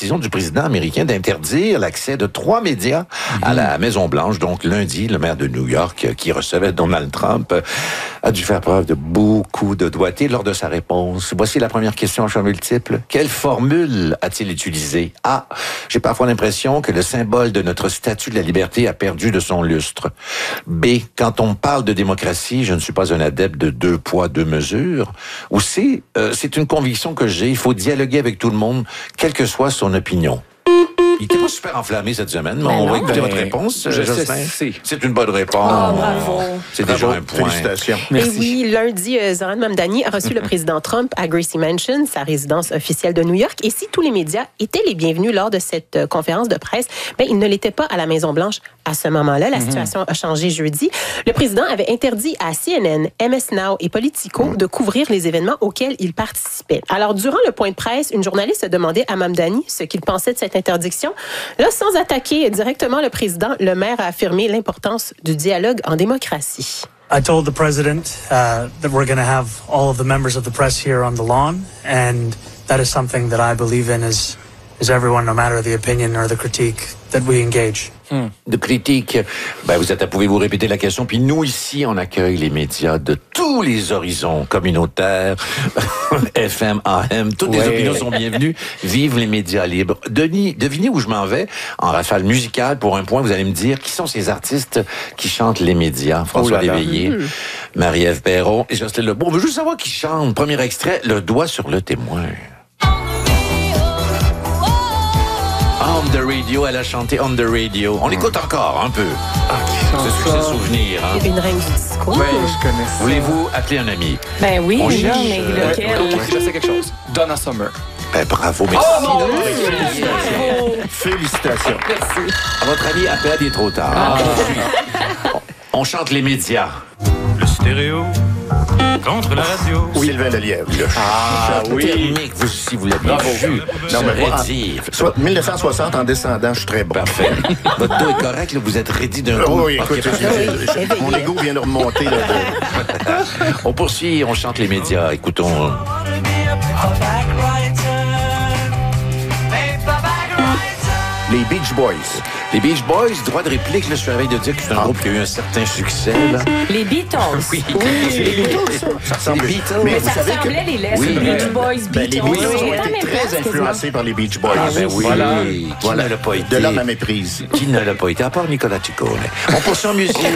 décision du président américain d'interdire l'accès de 3 médias à la Maison-Blanche. Donc, lundi, le maire de New York, qui recevait Donald Trump, a dû faire preuve de beaucoup de doigté lors de sa réponse. Voici la première question à choix multiple. Quelle formule a-t-il utilisée? A. J'ai parfois l'impression que le symbole de notre statue de la liberté a perdu de son lustre. B. Quand on parle de démocratie, je ne suis pas un adepte de 2 poids, 2 mesures. Ou C. C'est une conviction que j'ai. Il faut dialoguer avec tout le monde, quelle que soit son opinion. Il n'était pas super enflammé cette semaine, mais on va écouter votre réponse. C'est une bonne réponse. Oh, bravo. C'est déjà un point. Félicitations. Merci. Et oui, lundi, Zoran Mamdani a reçu le président Trump à Gracie Mansion, sa résidence officielle de New York. Et si tous les médias étaient les bienvenus lors de cette conférence de presse, ils ne l'étaient pas à la Maison-Blanche à ce moment-là. La situation a changé jeudi. Le président avait interdit à CNN, MS Now et Politico de couvrir les événements auxquels il participait. Alors, durant le point de presse, une journaliste a demandé à Mamdani ce qu'il pensait de cette interdiction. Là, sans attaquer directement le président, le maire a affirmé l'importance du dialogue en démocratie. I told the president that we're going to have all of the members of the press here on the lawn, and that is something that I believe in as everyone, no matter the opinion or the critique that we engage. De critique, pouvez-vous répéter la question? Puis nous, ici, on accueille les médias de tous les horizons communautaires, FM, AM, toutes les opinions sont bienvenues. Vive les médias libres. Denis, devinez où je m'en vais en rafale musicale. Pour un point, vous allez me dire qui sont ces artistes qui chantent les médias. François Léveillé, Marie-Ève Perron et Jocelyne Lebeau. On veut juste savoir qui chante. Premier extrait, Le doigt sur le témoin. On the radio, elle a chanté On the radio. On l'écoute encore un peu. C'est ce souvenir. Hein? Une reine du disco. Oui, je connais ça. Voulez-vous appeler un ami? Ben oui, On mais cherche, lequel? Je sais quelque chose. Donna Summer. Bravo, merci. Félicitations. À votre avis, appel, il est trop tard. On chante les médias. Le stéréo contre la radio. Sylvain Lelièvre. Thermique, vous aussi, vous l'avez vu. Non, mais moi, dire. 1960, en descendant, je suis très bon. Parfait. Votre dos est correct, là, vous êtes ready d'un coup. Oui, écoute, mon ego vient de remonter. Là, On poursuit, on chante les médias. Écoutons. Les Beach Boys. Les Beach Boys, droit de réplique, là, je suis à la veille de dire que c'est un groupe qui a eu un certain succès. Là. Les Beatles. Oui. Ça ressemble. Les Beatles. Mais vous ça savez que- ressemblait les lettres. Oui. Beach Boys, Les Beatles. Beatles C'est ont la été même très place, influencés par les Beach Boys. Ah, ben oui. Voilà. Qui ne l'a pas été? De là ma méprise. Qui ne l'a pas été? À part Nicolas Ciccone. On poursuit en musique.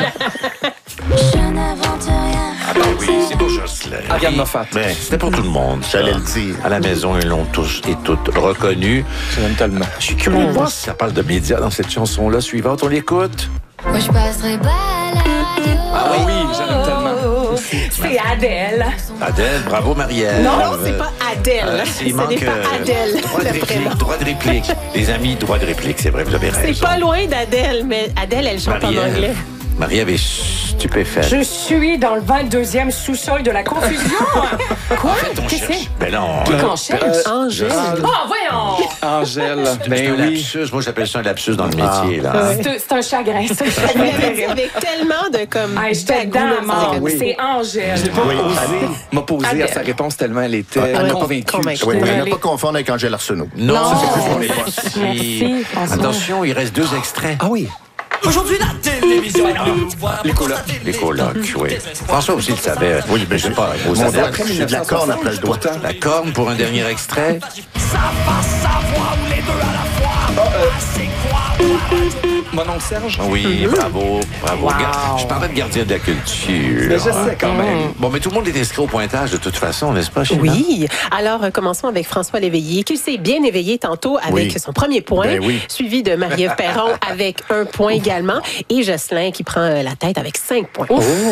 Je n'invente rien. Ah ben oui, c'est pour Jocelyn. Ariane Moffat. Ben, c'était pour tout le monde. J'allais ça. le dire. À la maison, ils l'ont tous et toutes reconnu. J'aime tellement. Je suis curieux de voir si ça parle de médias dans cette chanson-là suivante. On l'écoute. Moi, je passerai pas à la radio. Ah oui, j'aime tellement. C'est Adèle. Adèle, bravo Marie-Ève. Non, c'est pas Adèle. Ce il manque n'est pas Adèle. droit de le réplique, prénom. droit de réplique. Les amis, droit de réplique, c'est vrai, vous avez raison. C'est pas loin d'Adèle, mais Adèle, elle chante en Marie-Ève. anglais. Marie-Ève est stupéfaite. Je suis dans le 22e sous-sol de la confusion. Quoi? En fait, on Qu'est-ce que cherche. c'est? Ben non. Qui qu'on cherche? Angèle. Ah, voyons! Angèle. C'est un lapsus. Moi, j'appelle ça un lapsus dans le métier. Là. C'est un chagrin. C'est un Elle chagrin l'avait dit terrible. avec tellement de comme Ah, j'étais dedans, d'agoulement. maman. C'est Angèle. Oui, m'a posé à Adèle. sa réponse tellement elle était convaincue. oui, mais ne pas confondre avec Angèle Arsenault. Non, Merci, merci. François. Attention, il reste 2 extraits. Ah oui. Aujourd'hui, la télévision. Les colocs, oui. François aussi le savait. Oui, mais je sais pas. Vos Mon doigt, adeptes. j'ai de la corne après le doigt. La corne pour un dernier extrait. Ça va savoir où les deux à la fois. C'est quoi? Mon oncle Serge. Oui, bravo. Wow. Je parlais de gardien de la culture. Mais je sais quand même. Bon, mais tout le monde est inscrit au pointage de toute façon, n'est-ce pas, Sheila? Oui. Alors, commençons avec François Léveillé, qui s'est bien éveillé tantôt avec Oui. son premier point, Ben oui. suivi de Marie-Ève Perron avec 1 point également, et Jocelyn qui prend la tête avec 5 points.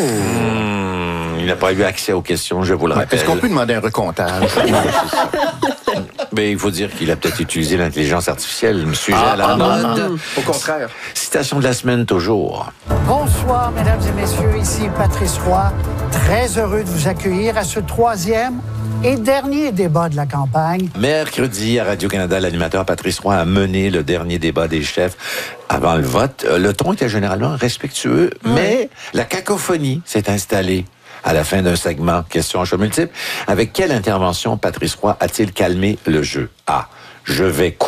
Il n'a pas eu accès aux questions, je vous le rappelle. Est-ce qu'on peut demander un recomptage? Mais il faut dire qu'il a peut-être utilisé l'intelligence artificielle, le sujet à la mode. Au contraire. Citation de la semaine, toujours. Bonsoir, mesdames et messieurs. Ici Patrice Roy. Très heureux de vous accueillir à ce 3e et dernier débat de la campagne. Mercredi, à Radio-Canada, l'animateur Patrice Roy a mené le dernier débat des chefs avant le vote. Le ton était généralement respectueux, mais la cacophonie s'est installée à la fin d'un segment. Question à choix multiple. Avec quelle intervention Patrice Roy a-t-il calmé le jeu? A. Je vais